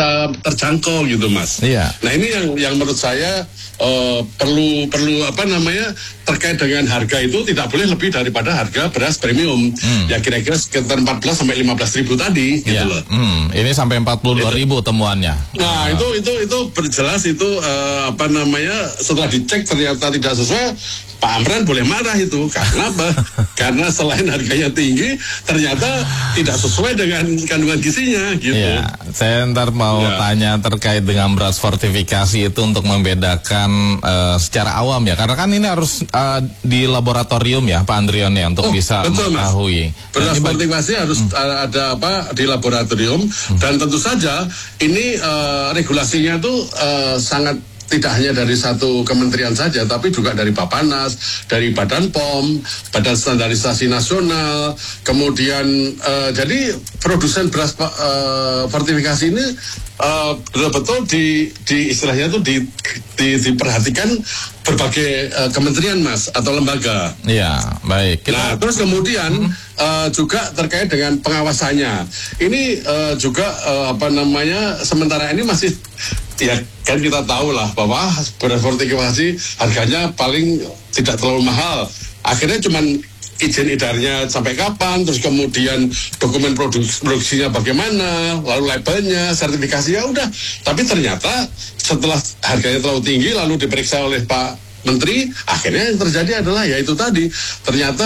bisa terjangkau gitu, Mas. Iya. Nah, ini yang menurut saya perlu terkait dengan harga itu tidak boleh lebih daripada harga beras premium. Ya kira-kira sekitar 14 sampai 15 ribu tadi gitu loh. Ini sampai 42.000 temuannya. Nah, itu berjelas itu setelah dicek ternyata tidak sesuai, Pak Amran boleh marah itu. Karena apa? Karena selain harganya tinggi, ternyata tidak sesuai dengan kandungan gizinya gitu. Iya, saya ntar mau tanya terkait dengan beras fortifikasi itu untuk membedakan secara awam ya. Karena kan ini harus di laboratorium ya, Pak Andrion ya, untuk bisa mengetahui. Beras fortifikasi harus ada di laboratorium, dan tentu saja ini regulasinya tuh sangat tidak hanya dari satu kementerian saja, tapi juga dari Bapanas, dari Badan POM, Badan Standarisasi Nasional, kemudian jadi produsen beras fortifikasi ini betul-betul di istilahnya itu diperhatikan berbagai kementerian, Mas, atau lembaga. Iya, baik. Nah, terus kemudian juga terkait dengan pengawasannya. Ini juga sementara ini masih ya kan kita tahu lah bahwa beras fortifikasi harganya paling tidak terlalu mahal. Akhirnya cuman izin edarnya sampai kapan, terus kemudian dokumen produksinya bagaimana, lalu labelnya, sertifikasi, ya udah. Tapi ternyata setelah harganya terlalu tinggi lalu diperiksa oleh Pak Menteri, akhirnya yang terjadi adalah ya itu tadi, ternyata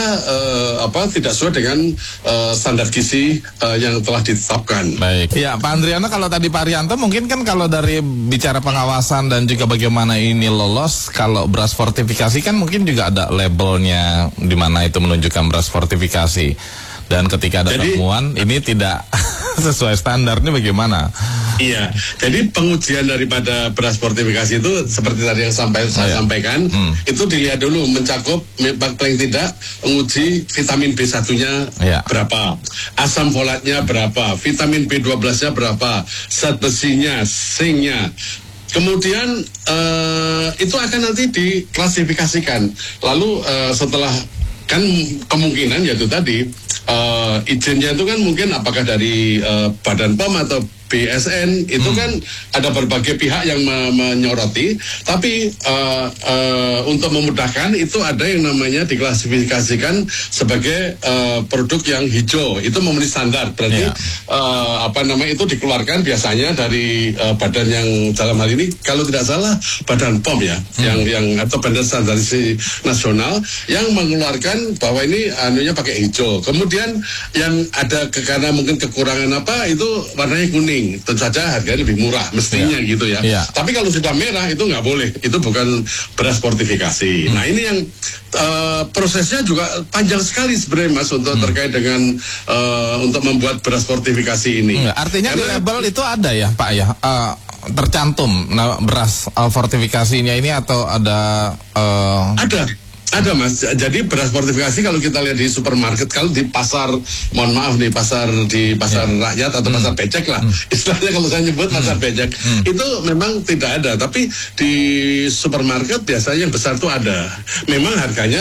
tidak sesuai dengan standar gizi yang telah ditetapkan. Baik. Ya, Pak Andriano, kalau tadi Pak Arianto mungkin kan kalau dari bicara pengawasan dan juga bagaimana ini lolos, kalau beras fortifikasi kan mungkin juga ada labelnya di mana itu menunjukkan beras fortifikasi. Dan ketika ada temuan ini tidak sesuai standarnya bagaimana? Iya, jadi pengujian daripada beras fortifikasi itu seperti tadi yang saya sampaikan, itu dilihat dulu mencakup paling tidak menguji vitamin B1-nya berapa, asam folatnya berapa, vitamin B12-nya berapa, zat besinya, zinc-nya. Kemudian itu akan nanti diklasifikasikan. Lalu setelah kan kemungkinan yaitu tadi izinnya itu kan mungkin apakah dari Badan POM atau BSN, itu kan ada berbagai pihak yang menyoroti, tapi untuk memudahkan itu ada yang namanya diklasifikasikan sebagai produk yang hijau, itu memenuhi standar, berarti itu dikeluarkan biasanya dari badan yang dalam hal ini kalau tidak salah Badan POM ya, yang atau Badan Standarisasi Nasional yang mengeluarkan bahwa ini anunya pakai hijau. Kemudian yang ada karena mungkin kekurangan itu warnanya kuning, tentu saja harganya lebih murah mestinya gitu ya. Tapi kalau sudah merah itu nggak boleh, itu bukan beras fortifikasi. Nah, ini yang prosesnya juga panjang sekali sebenarnya, Mas, untuk terkait dengan untuk membuat beras fortifikasi ini. Artinya di label itu ada ya, Pak ya, tercantum beras fortifikasinya ini atau ada? Ada, Mas. Jadi beras fortifikasi kalau kita lihat di supermarket, kalau di pasar, mohon maaf nih, di pasar rakyat atau pasar becek lah, istilahnya kalau saya nyebut pasar becek, itu memang tidak ada. Tapi di supermarket biasanya yang besar itu ada. Memang harganya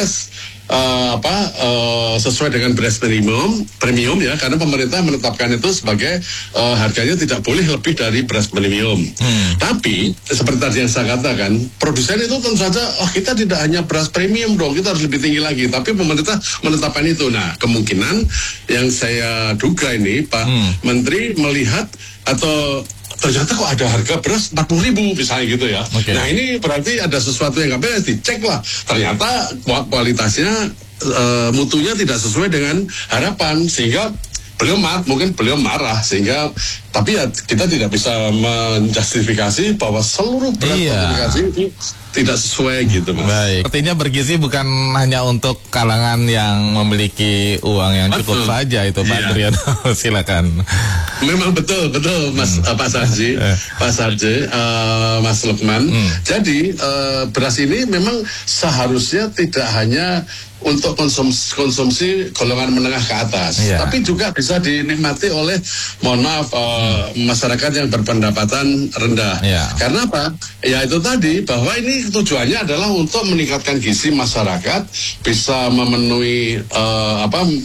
sesuai dengan beras premium ya, karena pemerintah menetapkan itu sebagai harganya tidak boleh lebih dari beras premium. Tapi seperti tadi yang saya katakan, produsen itu tentu saja kita tidak hanya beras premium dong, kita harus lebih tinggi lagi. Tapi pemerintah menetapkan itu. Nah, kemungkinan yang saya duga ini Pak Menteri melihat atau ternyata kok ada harga beras 40.000 misalnya gitu ya. Nah, ini berarti ada sesuatu yang nggak beres, dicek lah. Ternyata kualitasnya, mutunya tidak sesuai dengan harapan, sehingga mungkin beliau marah, sehingga tapi ya kita tidak bisa menjustifikasi bahwa seluruh beras fortifikasi itu tidak sesuai gitu, Mas. Baik. Artinya bergizi bukan hanya untuk kalangan yang memiliki uang yang cukup saja itu, Pak Andriano. Silakan. Memang betul Mas Pak Sarji, Mas Lukman. Jadi beras ini memang seharusnya tidak hanya untuk konsumsi golongan menengah ke atas, tapi juga bisa dinikmati oleh, mohon maaf, masyarakat yang berpendapatan rendah. Karena apa? Ya itu tadi, bahwa ini tujuannya adalah untuk meningkatkan gizi masyarakat, bisa memenuhi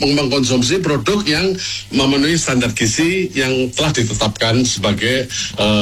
mengkonsumsi produk yang memenuhi standar gizi yang telah ditetapkan sebagai